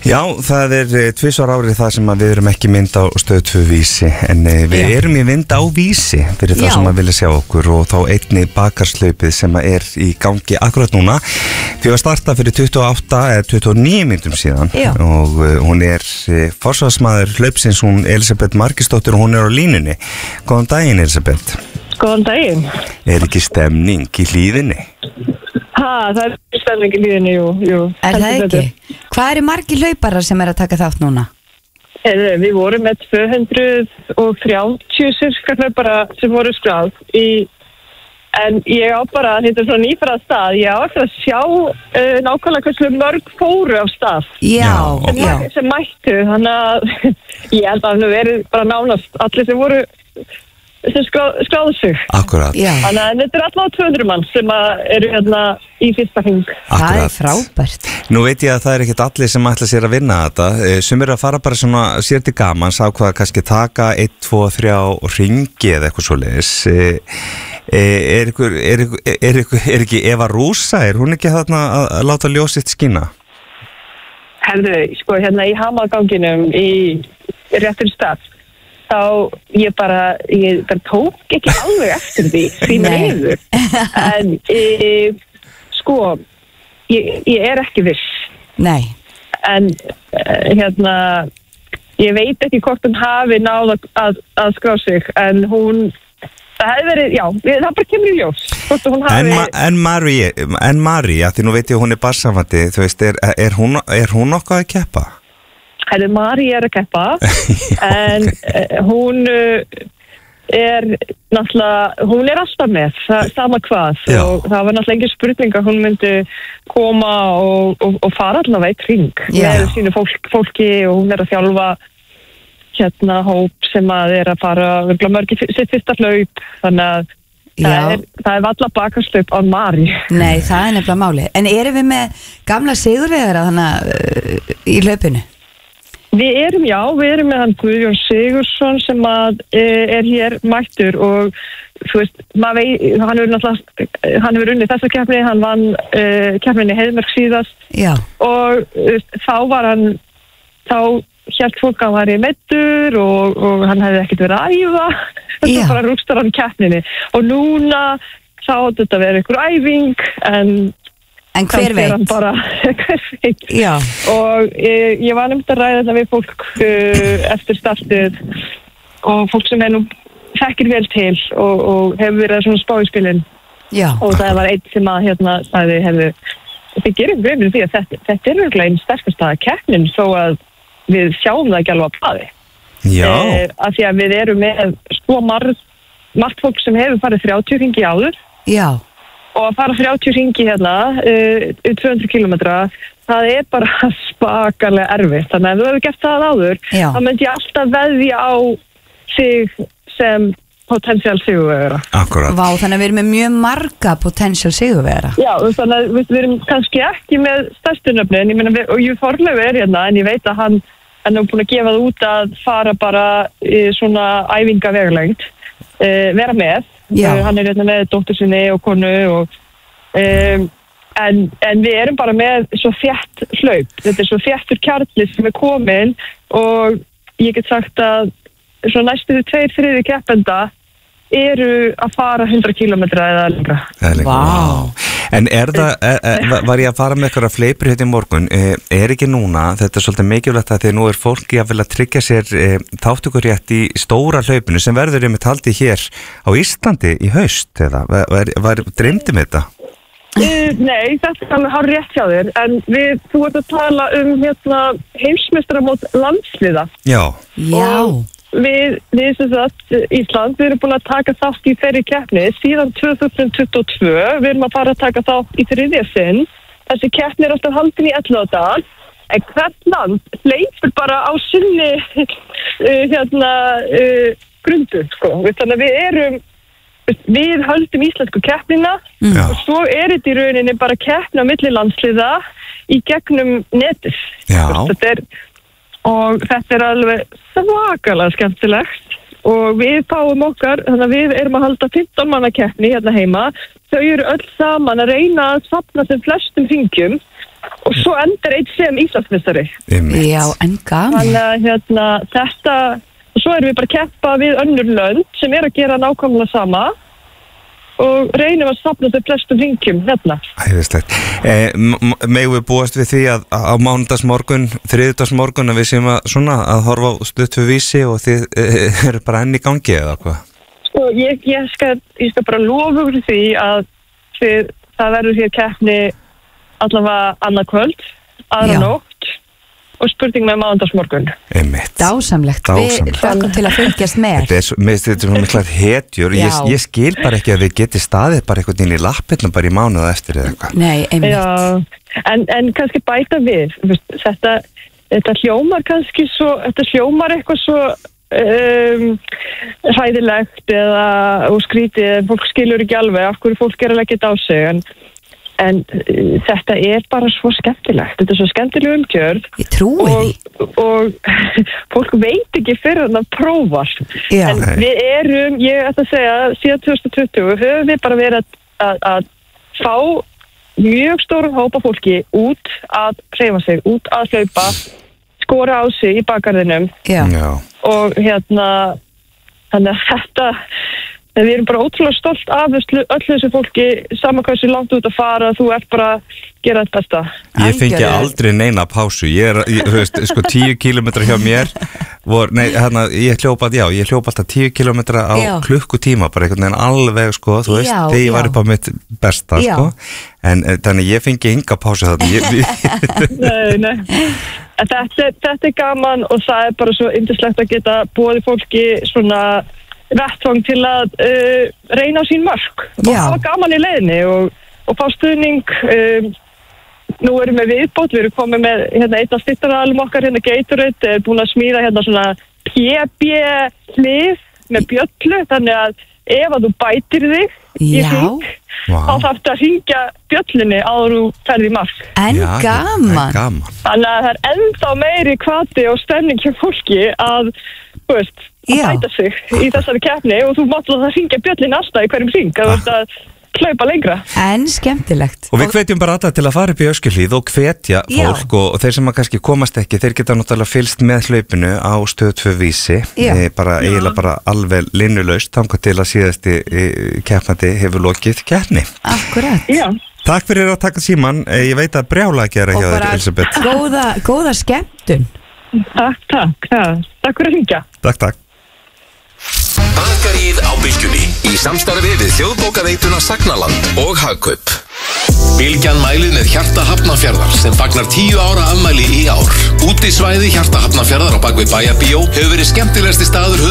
Já, það tvisvar árið það sem við erum ekki mynd á Stöð 2 Vísi en við erum í mynd á Vísi fyrir það sem að vilja sjá okkur og þá einni bakarslaupið sem í gangi akkurat núna. Því að starta fyrir 29 myndum síðan og hún forsvarsmaður hlaupsins, hún Elisabeth Margeirsdóttir og hún á línunni. Góðan daginn, Elisabeth. Góðan daginn. Ekki stemning í hlíðinni? Það stemning í hlíðinni, jú. Það ekki? Hvað margir hlauparar sem að taka þátt núna? Við vorum með 230 sirka hlaupara sem voru skráð en ég á bara, þetta svo nýfrað stað, ég á eftir að sjá nákvæmlega hversu mörg fóru af stað. Sem mættu, þannig að ég held að það verið bara nánast allir sem voru sem skráðu sig. Akkurat. Þannig að þetta allavega 200 mann sem eru hérna í fyrsta hring. Það frábært. Nú veit ég að það ekkert allir sem ætla sér að vinna þetta. Sumir að fara bara svona sér til gamans ákvaða kannski taka 1, 2, 3 ringi eða eitthvað svoleiðis. Ekki Eva Rúsa, hún ekki þarna að láta ljósitt skína? Herðu, sko hérna í Hamaganginum í réttur stað þá ég bara tók ekki alveg eftir því meður en sko ég ekki viss en hérna ég veit ekki hvort hún hafi náð að skrá sig en hún það hefði verið, það bara kemur í ljós hvort hún hafi En María, því nú veit ég hún barsamandi, þú veist, er hún nokkuð að keppa? María að keppa en hún náttúrulega hún alltaf með, sama hvað og það var náttúrulega engin spurning að hún myndi koma og fara allavega í kring með sínu fólki og hún að þjálfa hérna hóp sem að fara mörg sitt fyrsta hlaup þannig að það valla bakarslaup á Mari. Nei, það nefnilega máli. En erum við með gamla sigurvegara þannig í hlaupinu? Við erum með hann Guðjón Sigurðsson sem að hér mættur og þú veist, hann hefur unnið þessa keppni, hann vann keppninni Heiðmörk síðast og þá hélt fólk að hann var í meiddur og hann hefði ekkert verið að æfa þetta bara rústar hann keppninni og núna þá þetta verið einhver æfing En hver veit? Hver veit? Og ég var nefnt að ræða þetta við fólk eftir startið og fólk sem nú þekkir vel til og hefur verið svona spá í spilin og það var einn sem að sagði þið gerum grein fyrir því að þetta örugglega einn sterkasta keppnin þó að við sjáum það ekki alveg á blaði. Af því að við erum með svo margt fólk sem hefur farið 30 hringi áður. Og að fara 30 hringi 200 kilometra, það bara spakarlega erfitt. Þannig að ef þú hefur gert það áður, þá myndi ég alltaf veðja á sig sem potential sigurvegara. Akkurat. Vá, þannig að við erum með mjög marga potential sigurvegara. Þannig að við erum kannski ekki með stærstu nöfnin, og ég forlega hérna, en ég veit að hann er búin að gefa það út að fara bara í svona æfingavegalengd, vera með. Hann hérna með dóttur sinni og konu en við erum bara með svo þétt hlaup. Þetta svo þéttur kjarni sem komin og ég get sagt að svo næstu 2/3 keppenda eru að fara 100 kilometra eða lengra. Vá. En var ég að fara með eitthvað fleipur hérna í morgun, ekki núna, þetta svolítið mikilvægt að því nú fólki að vilja tryggja sér þáttökurétt í stóra hlaupinu sem verður einmitt haldið hér á Íslandi í haust, eða dreymdi með þetta? Nei, þetta alveg hár rétt hjá þér, en þú ert að tala heimsmeistaramót landsliða. Við Ísland, við erum búin að taka þátt í þeirri keppni síðan 2022, við erum að fara að taka þátt í 3. sinn. Þessi keppni alltaf haldin í Elliðaárdal, en hvert land hleypur bara á sinni grundu, sko. Þannig að við höldum íslensku keppnina og svo þetta í rauninni bara keppni á milli landsliða í gegnum netið. Og þetta alveg svakalega skemmtilegt og við fáum okkar, þannig að við erum að halda 15 manna keppni hérna heima. Þau eru öll saman að reyna að safna sem flestum hringjum og svo endar einn sem Íslandsmeistari. Já, en gaman. Þannig að þetta, og svo erum við bara að keppa við önnur lönd sem að gera nákvæmlega sama og reynum að safna þau flestum hringjum hérna. Æðislegt. Megum við búast við því að á mánudagsmorgun, þriðjudagsmorgun að við séum að horfa á Stöð 2 Vísi og þið eru bara enn í gangi eða hvað? Sko, ég skal bara lofa fyrir því að það verður hér keppni allavega annað kvöld, aðra nótt og spurning með mánudagsmorgun. Dásamlegt. Við hlökkum til að fylgjast með. Þetta er svo miklar hetjur. Ég skil bara ekki að við geti staðið bara einhvern veginn í lappirnum bara í mánuða eftir eða eitthvað. Nei, einmitt. Já, en kannski bæta við. Þetta hljómar kannski svo, þetta hljómar eitthvað svo hræðilegt eða skrítið, fólk skilur ekki alveg af hverju fólk að leggja þetta á sig, en þetta bara svo skemmtilegt. Þetta svo skemmtileg umgjörð. Ég trúi því. Og fólk veit ekki fyrir að prófa. En við ég ætla að segja, síðan 2020 höfum við bara verið að fá mjög stórum hópa fólki út að hreyfa sig, út að hlaupa, skora á sig í bakgarðinum. Já. Og þannig að þetta við erum bara ótrúlega stolt af öllu þessu fólki, sama hversu langt út að fara, þú ert bara að gera þetta besta. Ég fengi aldrei neina pásu. Þú veist, sko 10 kilometra hjá mér ég hljópa alltaf 10 kilometra á klukkutíma, bara einhvern veginn alveg, sko, þú veist, þegar ég var upp á mitt besta, sko, en þannig ég fengi enga pásu þarna. Nei. Þetta gaman og það bara svo yndislegt að geta boðið fólki svona vettvang til að reyna á sín mörk og hafa gaman í leiðinni og fá stuðning. Nú erum við viðbót, við erum komið með einn af styrtaralum okkar, Gatorade, búin að smíða svona PB-hlið með bjöllu, þannig að ef að þú bætir þig í hring, þá þarftu að hringja bjöllunni áður þú ferð í mark. En gaman. Þannig að það er ennþá meiri hvati og stemning hjá fólki að, þú veist, að bæta sig í þessari keppni og þú mátt að hringja bjöllunni alltaf í hverjum hring, að þú veist að hlaupa lengra. En skemmtilegt. Og við hvetjum bara alla til að fara upp í Öskjuhlíð og hvetja fólk og þeir sem að kannski komast ekki, þeir geta náttúrulega fylgst með hlaupinu á Stöð 2 Vísi, eiginlega bara alveg linnulaust þangað til að síðasti keppandi hefur lokið keppni. Akkurat. Já. Takk fyrir að taka síman, ég veit að brjála að gera hjá þér, Elisabeth. Og bara góða skemmtun. Takk fyrir að hringja. Takk. Bakaríð á Bylgjunni í samstarfi við Þjóðbókaveituna Sagnaland og Hagkaup. Bylgjan mælið með Hjarta Hafnarfjarðar sem fagnar 10 ára afmæli í ár. Útisvæði Hjarta Hafnarfjarðar á bakvið Bæjarbíó hefur verið skemmtilegasti staður